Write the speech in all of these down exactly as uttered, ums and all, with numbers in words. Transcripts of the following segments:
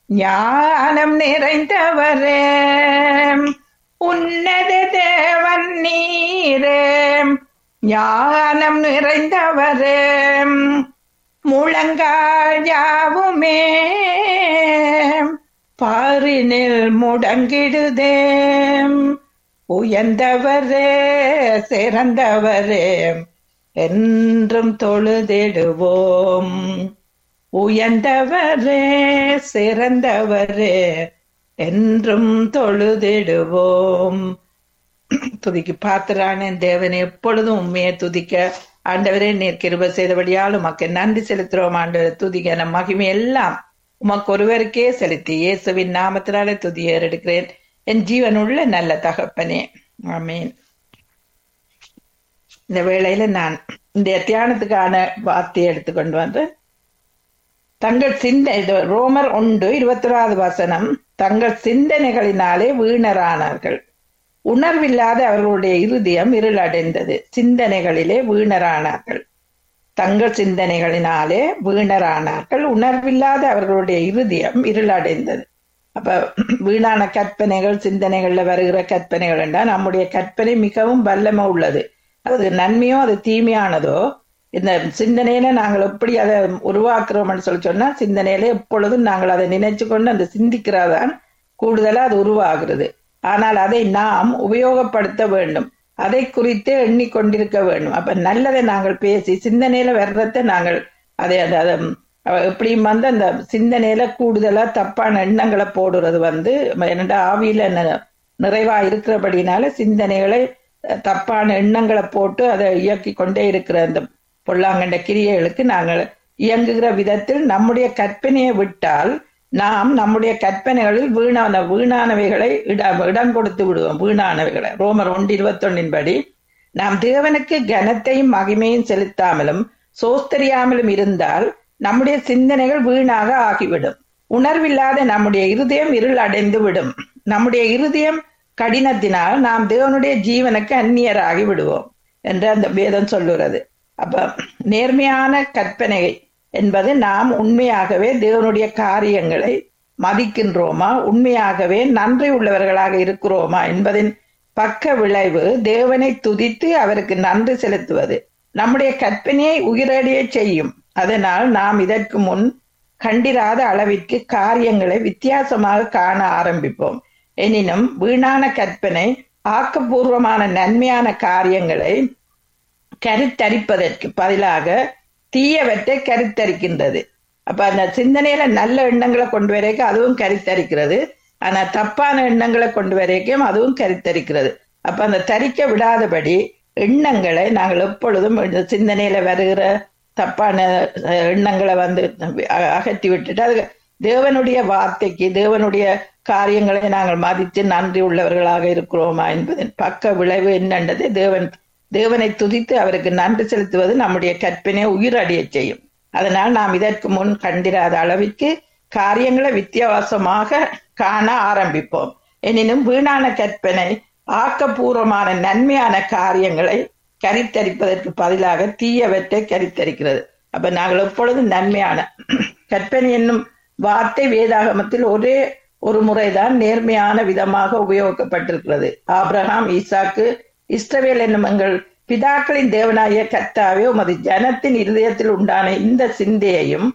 ஞானம் நிறைந்தவரே, உன்னத தேவன் நீரே. ஞானம் நிறைந்தவரே, முழங்கால் யாவுமே பாரினில் முடங்கிடுதே. உயர்ந்தவரே, சிறந்தவரே, என்றும் தொழுதிடுவோம். உயர்ந்தவரே, சிறந்தவரே, என்றும் தொழுதிடுவோம். துதிக்கு பாத்திரான தேவனை எப்பொழுதும் உண்மையை துதிக்க ஆண்டவரே நீர் கிருபை செய்தபடியால் உமக்கு நன்றி செலுத்துறோம். ஆண்டவரை துதிக்க நம் மகிமை எல்லாம் உமக்கு ஒருவருக்கே செலுத்தி இயேசுவின் நாமத்தினாலே துதியை எடுக்கிறேன் என் ஜீவனுள்ள நல்ல தகப்பனே, ஆமீன். இந்த வேளையில நான் இந்த தியானத்துக்கான வார்த்தையை எடுத்துக்கொண்டு வந்து, தங்கள் சிந்த ரோமர் ஒன்று இருபத்தி ஒராவது வசனம், தங்கள் சிந்தனைகளினாலே வீணரானார்கள், உணர்வில்லாத அவர்களுடைய இருதயம் இருளடைந்தது. சிந்தனைகளிலே வீணரானார்கள், தங்கள் சிந்தனைகளினாலே வீணரானார்கள், உணர்வில்லாத அவர்களுடைய இருதயம் இருளடைந்தது. அப்ப வீணான கற்பனைகள், சிந்தனைகள்ல வருகிற கற்பனைகள் என்றால் நம்முடைய கற்பனை மிகவும் வல்லமை உள்ளது. அது நன்மையோ அது தீமையானதோ, இந்த சிந்தனையில நாங்கள் எப்படி அதை உருவாக்குறோம்னு சொல்லி சொன்னா, சிந்தனையில எப்பொழுதும் நாங்கள் அதை நினைச்சு கொண்டு அந்த சிந்திக்கிறதான் கூடுதலா அது உருவாகிறது. ஆனால் அதை நாம் உபயோகப்படுத்த வேண்டும், அதை குறித்து எண்ணிக்கொண்டிருக்க வேண்டும். அப்ப நல்லதை நாங்கள் பேசி சிந்தனையில வர்றத நாங்கள் அதை அதை எப்படியும் வந்து அந்த சிந்தனையில கூடுதலா தப்பான எண்ணங்களை போடுறது வந்து என்னடா ஆவியில நிறைவா இருக்கிறபடினால சிந்தனைகளை தப்பான எண்ணங்களை போட்டு அதை இயக்கி கொண்டே இருக்கிற அந்த பொல்லாங்கண்ட கிரியைகளுக்கு நாங்கள் இயங்குகிற விதத்தில் நம்முடைய கற்பனையை விட்டால் நாம் நம்முடைய கற்பனைகளில் வீணான வீணானவைகளை இடம் இடம் கொடுத்து விடுவோம். வீணானவைகளை ரோமர் ஒன்று இருபத்தி ஒன்னின் படி, நாம் தேவனுக்கு கனத்தையும் மகிமையும் செலுத்தாமலும் சோஸ்தரியாமலும் இருந்தால் நம்முடைய சிந்தனைகள் வீணாக ஆகிவிடும். உணர்வில்லாத நம்முடைய இருதயம் இருள் அடைந்து விடும். நம்முடைய இருதயம் கடினத்தினால் நாம் தேவனுடைய ஜீவனுக்கு அந்நியராகி விடுவோம் என்று அந்த வேதம் சொல்லுகிறது. அப்ப நேர்மையான கற்பனை என்பது நாம் உண்மையாகவே தேவனுடைய காரியங்களை மதிக்கின்றோமா, உண்மையாகவே நன்றி உள்ளவர்களாக இருக்கிறோமா என்பதின் பக்க விளைவு தேவனை துதித்து அவருக்கு நன்றி செலுத்துவது நம்முடைய கற்பனையை உயிரடைய செய்யும். அதனால் நாம் இதற்கு முன் கண்டிராத அளவிற்கு காரியங்களை வித்தியாசமாக காண ஆரம்பிப்போம். எனினும் வீணான கற்பனை ஆக்கப்பூர்வமான நன்மையான காரியங்களை கருத்தரிப்பதற்கு பதிலாக தீயவற்றை கருத்தரிக்கின்றது. அப்ப அந்த சிந்தனையில நல்ல எண்ணங்களை கொண்டு வரைக்கும் அதுவும் கருத்தரிக்கிறது, ஆனா தப்பான எண்ணங்களை கொண்டு வரைக்கும் அதுவும் கருத்தரிக்கிறது. அப்ப அந்த தரிக்க விடாதபடி எண்ணங்களை நாங்கள் எப்பொழுதும் சிந்தனையில வருகிற தப்பான எண்ணங்களை வந்து அகற்றி விட்டுட்டு அது தேவனுடைய வார்த்தைக்கு தேவனுடைய காரியங்களை நாங்கள் மதித்து நன்றி உள்ளவர்களாக இருக்கிறோமா என்பதன் பக்க விளைவு என்னன்றது தேவன் தேவனை துதித்து அவருக்கு நன்றி செலுத்துவது நம்முடைய கற்பனையை உயிரடைய செய்யும். அதனால் நாம் இதற்கு முன் கண்டிராத அளவிற்கு காரியங்களை வித்தியாசமாக காண ஆரம்பிப்போம். எனினும் வீணான கற்பனை ஆக்கப்பூர்வமான நன்மையான காரியங்களை கரித்தரிப்பதற்கு பதிலாக தீயவற்றை கரித்தரிக்கிறது. அப்ப நாங்கள் எப்பொழுதும் நன்மையான கற்பனை என்னும் வார்த்தை வேதாகமத்தில் ஒரே ஒரு முறைதான் நேர்மையான விதமாக உபயோகிக்கப்பட்டிருக்கிறது. ஆபிரகாம், ஈசாக்கு, இஸ்ரவேல் என்னும் எங்கள் பிதாக்களின் தேவனாய கர்த்தாவே, உமது ஜனத்தின் இருதயத்தில் உண்டான இந்த சிந்தையையும்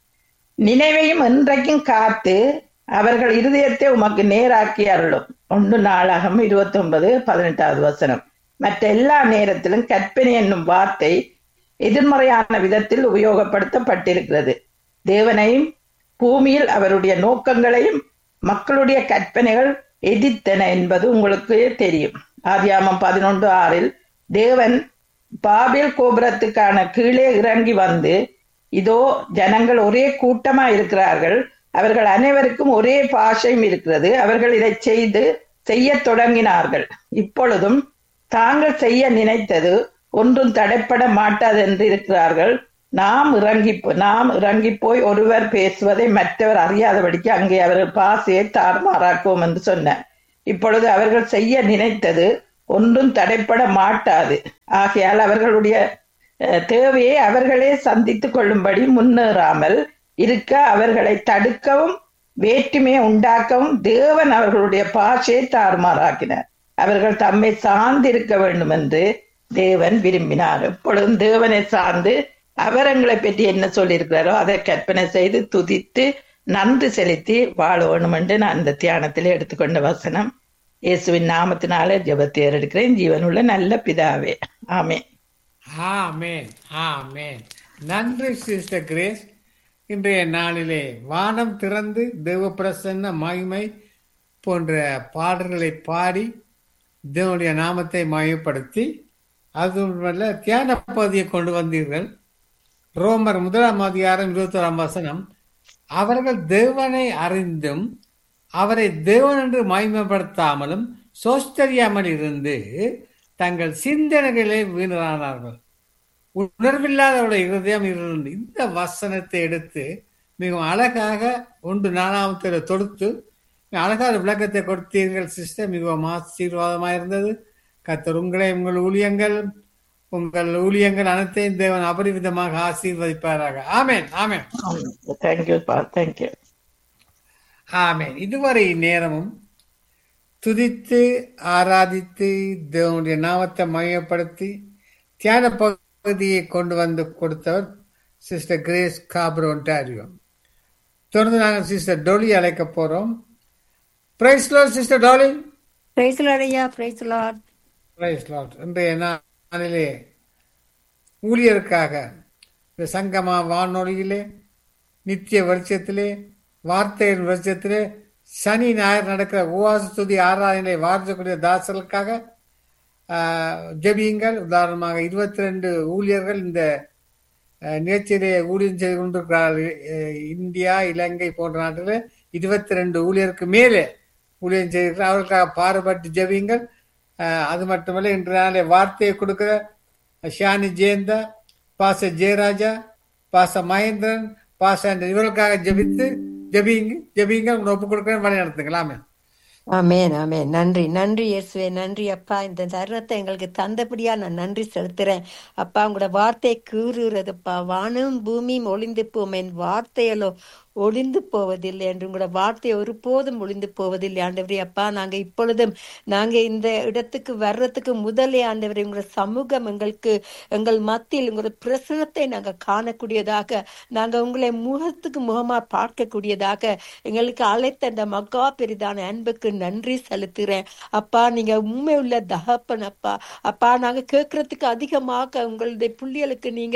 நினைவையும் என்றைக்கும் காத்து அவர்கள் இருதயத்தை உமக்கு நேராக்கி அருளும். ஒன்று நாளாகமம் இருபத்தி ஒன்பது பதினெட்டாவது வசனம். மற்ற எல்லா நேரத்திலும் கற்பனை என்னும் வார்த்தை எதிர்மறையான விதத்தில் உபயோகப்படுத்தப்பட்டிருக்கிறது. தேவனையும் பூமியில் அவருடைய நோக்கங்களையும் மக்களுடைய கற்பனைகள் எதிர்த்தன என்பது உங்களுக்கு தெரியும். ஆதியாகமம் பதினொன்று ஆறில் தேவன் பாபேல் கோபுரத்துக்கான கீழே இறங்கி வந்து, இதோ ஜனங்கள் ஒரே கூட்டமா இருக்கிறார்கள், அவர்கள் அனைவருக்கும் ஒரே பாஷையும் இருக்கிறது, அவர்கள் இதை செய்து செய்ய தொடங்கினார்கள், இப்பொழுதும் தாங்கள் செய்ய நினைத்தது ஒன்றும் தடைப்பட மாட்டாது என்று இருக்கிறார்கள், நாம் இறங்கி நாம் இறங்கி போய் ஒருவர் பேசுவதை மற்றவர் அறியாதபடிக்கு அங்கே அவர்கள் பாசையை தாறுமாறாக்குவோம் என்று சொன்னார். இப்பொழுது அவர்கள் செய்ய நினைத்தது ஒன்றும் தடைப்பட மாட்டாது, ஆகையால் அவர்களுடைய தேவையை அவர்களே சந்தித்துக் கொள்ளும்படி முன்னேறாமல் இருக்க அவர்களை தடுக்கவும் வேற்றுமையை உண்டாக்கவும் தேவன் அவர்களுடைய பாஷையை தாறுமாறாக்கினார். அவர்கள் தம்மை சார்ந்திருக்க வேண்டும் என்று தேவன் விரும்பினார். எப்பொழுதும் தேவனை சார்ந்து அவர் எங்களை பற்றி என்ன சொல்லியிருக்கிறாரோ அதை கற்பனை செய்து துதித்து நன்றி செலுத்தி வாழ வேணும் என்று நான் இந்த தியானத்திலே எடுத்துக்கொண்ட வசனம். இயேசுவின் நாமத்தினாலே ஜெபத்தை ஏறெடுக்கிறேன். ஜீவனுள்ள நல்ல பிதாவே, ஆமென். ஆமென், ஆமென். நன்றி சிஸ்டர் கிரேஸ். இன்றைய நாளிலே வானம் திறந்து தேவ பிரசன்ன மகிமை போன்ற பாடல்களை பாடி தேவனுடைய நாமத்தை மகிமைப்படுத்தி அதுமல்ல தியான பகுதியை கொண்டு வந்தீர்கள். ரோமர் முதலாம் அதிகாரம் இருபத்தி ஓராம் வசனம், அவர்கள் தேவனை அறிந்தும் அவரை தேவன் என்று மகிமைப்படுத்தாமலும் சோஸ்தரியாமல் இருந்து தங்கள் சிந்தனைகளை வீணரானார்கள், உணர்வில்லாதவருடைய இருதயம் இருந்து. இந்த வசனத்தை எடுத்து மிகவும் அழகாக ஒன்று நாலாமத்தில் தொடுத்து அழகான விளக்கத்தை கொடுத்தீர்கள் சிஸ்டர். மிகவும் ஆசீர்வாதமாக இருந்தது. கர்த்தர் உங்களை உங்கள் ஊழியங்கள் உங்கள் ஊழியங்கள் அனைத்தையும் தேவன் அபரிவிதமாக ஆசீர்வதிப்பாராக. ஆமென், ஆமென். தேங்க்யூ பா, தேங்க்யூ. ஆமென். இதுவரை நேரமும் துதித்து ஆராதித்து தேவனுடைய நாமத்தை மையப்படுத்தி தியான பகுதியை கொண்டு வந்து கொடுத்தவர் சிஸ்டர் கிரேஸ் காப்ரோ ஒன்டாரியோ. தொடர்ந்து நாங்கள் சிஸ்டர் டோலி அழைக்க போறோம். Price Lord sister Dolly. Price Lord ஐயா, பிரைஸ் லார்ட். Price Lord. இன்றைய நாளிலே ஊழியருக்காக இந்த சங்கமா வானொலியிலே நித்திய வருஷத்திலே வார்த்தையின் வருஷத்திலே சனி ஞாயிறு நடக்கிற உவாச துதி ஆராதனை வார்த்தைக்கூடிய தாசர்களுக்காக ஜெபியுங்கள். உதாரணமாக இருபத்தி ரெண்டு ஊழியர்கள் இந்த நிகழ்ச்சியிலே ஊழியம் செய்து கொண்டிருக்கிறார்கள். இந்தியா, இலங்கை போன்ற நாட்டில் இருபத்தி ரெண்டு ஊழியருக்கு மேலே ஊழியம் செய்திருக்கிறார். அவர்களுக்காக பாடுபட்டு ஜெபியுங்கள். அது மட்டுமல்ல, இன்று நாளை வார்த்தையை கொடுக்கிற ஷானி ஜெயந்தா, பாச ஜெயராஜா, பாச மகேந்திரன், பாச இவர்களுக்காக ஜெபித்து ஜெபிங்க ஜெபிங்க உங்களை ஒப்புக் கொடுக்கிறேன். வழி நடத்துங்களாமே. ஆமென், ஆமென். நன்றி, நன்றி இயேசுவே, நன்றி அப்பா. இந்த தருணத்தை எங்களுக்கு தந்தபடியா நான் நன்றி செலுத்துறேன் அப்பா. உங்களோட வார்த்தை கூறுகிறதுப்பா, வானம் பூமியும் ஒளிந்து போம், என் வார்த்தைகளோ ஒளிந்து போவதில்லை என்று. உங்களோட வார்த்தை ஒருபோதும் ஒளிந்து போவதில்லை ஆண்டவரே அப்பா. நாங்க இப்பொழுதும் நாங்க இந்த இடத்துக்கு வர்றதுக்கு முதலே ஆண்டவரே உங்களோட சமூகம் எங்களுக்கு எங்கள் மத்தியில் உங்களோட பிரசனத்தை நாங்க காணக்கூடியதாக, நாங்க உங்களை முகத்துக்கு முகமா பார்க்கக்கூடியதாக எங்களுக்கு அழைத்த அந்த மகா பெரிதான அன்புக்கு நன்றி செலுத்துறேன் அப்பா. நீங்க உண்மை உள்ள தகப்பன் அப்பா. அப்பா நாங்க கேட்கறதுக்கு அதிகமாக உங்களுடைய புள்ளிகளுக்கு நீங்க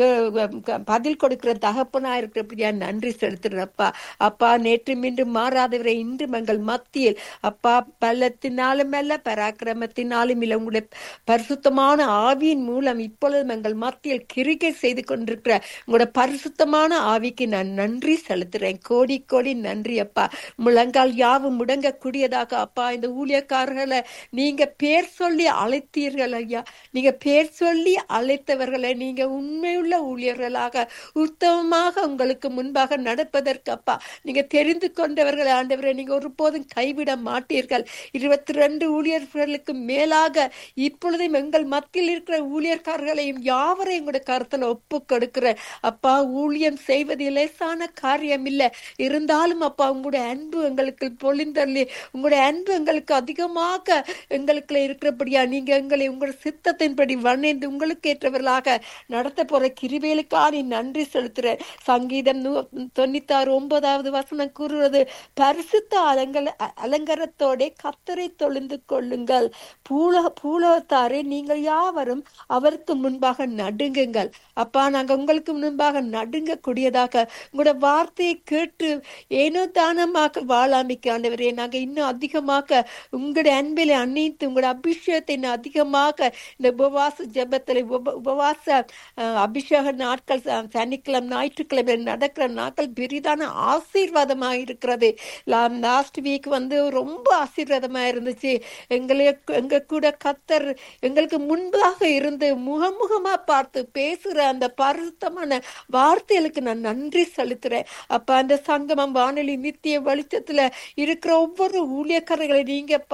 பதில் கொடுக்கிற தகப்பனா இருக்கிறபடியா நன்றி செலுத்துறேன் அப்பா. அப்பா நேற்று மீண்டும் மாறாதவரை இன்றும் எங்கள் மத்தியில் அப்பா பலத்தினாலும் அல்ல பராக்கிரமத்தினாலும் இல்லை, உங்களுடைய பரிசுத்தமான ஆவியின் மூலம் இப்பொழுதும் எங்கள் மத்தியில் கிரிக்கை செய்து கொண்டிருக்கிற உங்களோட பரிசுத்தமான ஆவிக்கு நான் நன்றி செலுத்துறேன். கோடி கோடி நன்றி அப்பா. முழங்கால் யாவும் முடங்கக்கூடியதாக அப்பா இந்த ஊழியக்காரர்களை நீங்க பேர் சொல்லி அழைத்தீர்கள் ஐயா. நீங்க பேர் சொல்லி அழைத்தவர்களை நீங்க உண்மையுள்ள ஊழியர்களாக உத்தமமாக உங்களுக்கு முன்பாக நடப்பதற்கு அப்பா நீங்க தெரிந்து கொண்டவர்கள் ஆண்டவரை நீங்க ஒருபோதும் கைவிட மாட்டீர்கள். இருபத்தி ரெண்டு ஊழியர்களுக்கு மேலாக இப்பொழுதும் எங்கள் மத்தியில் இருக்கிற ஊழியர்காரர்களையும் யாவரையும் கூட கருத்துல ஒப்பு கொடுக்கிற அப்பா. ஊழியம் செய்வது லேசான காரியம் இல்லை. இருந்தாலும் அப்பா உங்களுடைய அன்பு எங்களுக்கு பொழிந்தள்ளி உங்களுடைய அன்பு எங்களுக்கு அதிகமாக எங்களுக்குள்ள இருக்கிறபடியா நீங்க எங்களை உங்களோட சித்தத்தின்படி வணைந்து உங்களுக்கு ஏற்றவர்களாக நடத்த போற கிருபைகளுக்காக நன்றி செலுத்துறேன். சங்கீதம் தொண்ணூத்தி ஆறு ஒன்பதாவது வசனம் கூறுவது, பரிசுத்த அலங்கல அலங்காரத்தோட கர்த்தரை தொழுந்து கொள்ளுங்கள், பூல பூலோகத்தாரே நீங்கள் யாவரும் அவருக்கு முன்பாக நடுங்குங்கள். அப்பா நாங்க உங்களுக்கு முன்பாக நடுங்க கூடியதாக உங்களோட வார்த்தையை கேட்டு ஏனோ தானமாக வாழாமிக்க ஆண்டவரே நாங்க இன்னும் அதிகமாக உங்களுடைய அன்பிலை அணித்து உங்களோட அபிஷேகத்தை இன்னும் அதிகமாக இந்த உபவாச ஜபத்துல உப உபவாச அபிஷேக நாட்கள் சனிக்கிழமை ஞாயிற்றுக்கிழமை நடக்கிற நாட்கள் பெரிதான ஆசீர்வாதமா இருக்கிறது. லாஸ்ட் வீக் வந்து ரொம்ப ஆசீர்வாதமா இருந்துச்சு. எங்களுக்கு எங்க கூட கர்த்தர் எங்களுக்கு முன்பாக இருந்து முகமுகமா பார்த்து பேசுற அந்த பரிசுத்தமான வார்த்தைகளுக்கு நான் நன்றி செலுத்துறேன் அப்ப. அந்த சங்கமம் வானொலி நித்திய வெளிச்சத்துல இருக்கிற ஒவ்வொரு ஊழியக்காரர்களை நீங்கப்பா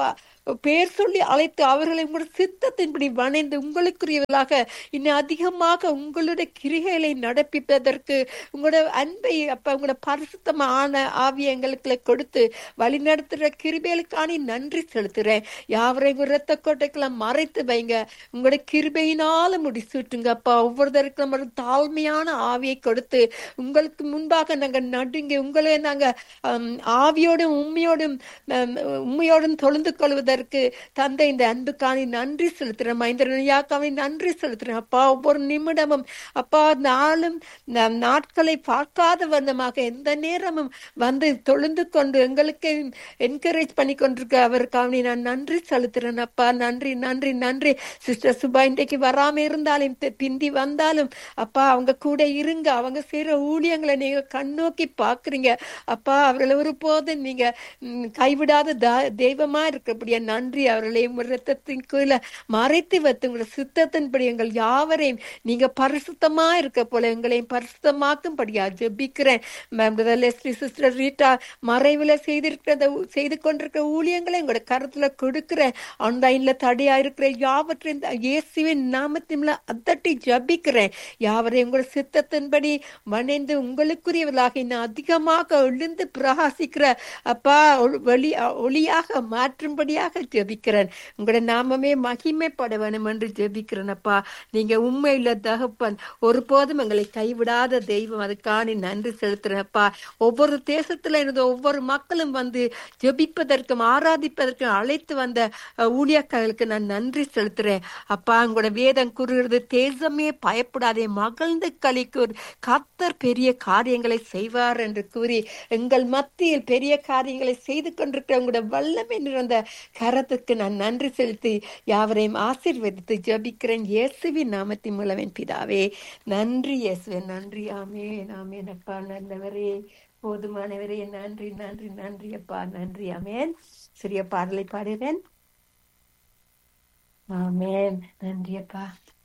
பேர் சொல்லி அழைத்து அவர்களை உங்களுடைய சித்தத்தின்படி வணைந்து உங்களுக்குரியவர்களாக இன்னும் அதிகமாக உங்களுடைய கிரிகைகளை நடப்பிப்பதற்கு உங்களோட அன்பை அப்ப உங்களோட பரிசுத்தமான ஆவியை எங்களுக்கு கொடுத்து வழி நடத்துற கிருபைகளுக்கான நன்றி செலுத்துறேன். யாவரையும் இரத்த கோட்டைக்கெல்லாம் மறைத்து வைங்க. உங்களுடைய கிருபையினால முடிசூட்டுங்க அப்பா. ஒவ்வொருத்தருக்கும் நம்ம தாழ்மையான ஆவியை கொடுத்து உங்களுக்கு முன்பாக நாங்க நடுங்க உங்களை நாங்க ஆம், ஆவியோடும் உண்மையோடும் ஆம், உண்மையோடும் தொழுந்து கொள்வதற்கு தந்தை இந்த அன்புக்கான நன்றி செலுத்துறேன். மைந்தரனையாக்காவை நன்றி செலுத்துறேன் அப்பா. ஒவ்வொரு நிமிடமும் அப்பா நாளும் நம் நாட்களை பார்க்காத வண்ணமாக எந்த நேரமும் வந்து தொழுந்து கொண்டு எங்களுக்கு என்கரேஜ் பண்ணி கொண்டிருக்க அவருக்காக நான் நன்றி செலுத்துறேன் அப்பா. நன்றி நன்றி நன்றி. சிஸ்டர் சுபா இன்றைக்கு வராம இருந்தாலும் தி- பிந்தி வந்தாலும் அப்பா அவங்க கூட இருங்க. அவங்க செய்யற ஊழியங்களை நீங்க கண்ணோக்கி பாக்குறீங்க அப்பா. அவர்களை ஒருபோதும் நீங்க ம், கைவிடாத த- தெய்வமா இருக்கிறபடியா நன்றி. அவர்களையும் ரத்தத்தின் கீழே மறைத்து வைத்து உங்களை சித்தத்தின்படி எங்கள் யாவரையும் நீங்க பரிசுத்தமா இருக்க போல எங்களையும் பரிசுத்தமாக்கும்படியா ஜெபிக்கிறேன். மேம் லெஸ்லி சிஸ்டர் ரீட்டா மறைவுல செய்திருக்கிறத செய்து கொண்டிருக்கிற ஊழியங்களை எங்களோட கருத்துல கொடுக்கிறேன். ஆன்லைன்ல தடையா இருக்கிற யாவற்றையும் த- இயேசுவின் நாமத்தின் அதட்டி ஜபிக்கிறேன். யாவரையும் உங்களோட சித்தத்தின்படி வணைந்து உங்களுக்குரியவர்களாக இன்னும் அதிகமாக எழுந்து பிரகாசிக்கிற அப்பா ஒளி- வெளி ஒளியாக மாற்றும்படியாக ஜெபிக்கிறேன். உங்களோட நாமமே மகிமைப்பட வேணும் என்று ஜெபிக்கிறேன் அப்பா. நீங்க உண்மையுள்ள தகப்பன், ஒருபோதும் எங்களை கைவிடாத தெய்வம். அதுக்கான நன்றி செலுத்துறேன் அப்பா. ஒவ்வொரு தேசத்துல இருந்த ஒவ்வொரு மக்களும் வந்து ஜெபிப்பதற்கும் ஆராதிப்பதற்கும் அழைத்து வந்த அஹ், ஊழியக்காரர்களுக்கு நான் நன்றி செலுத்துறேன் அப்பா. உங்களோட வேதம் கூறுகிறது, தேசமே பயப்படாதே மகிழ்ந்து களிக்கூர், கர்த்தர் பெரிய காரியங்களை செய்வார் என்று கூறி எங்கள் மத்தியில் பெரிய காரியங்களை செய்து கொண்டிருக்கிற உங்களோட வல்லமை நிறைந்த கரத்துக்கு நான் நன்றி செலுத்தி யாவரையும் ஆசீர்வதித்து ஜெபிக்கிறேன் இயேசுவின் நாமத்தின் மூலமே பிதாவே. நன்றி இயேசுவே, நன்றி. ஆமென் ஆமென் அப்பா. நல்லவரே, போதுமானவரே, நன்றி நன்றி நன்றி அப்பா, நன்றி. ஆமென். சிறிய பாடலை பாடுகிறேன். ஆமென். நன்றி அப்பா.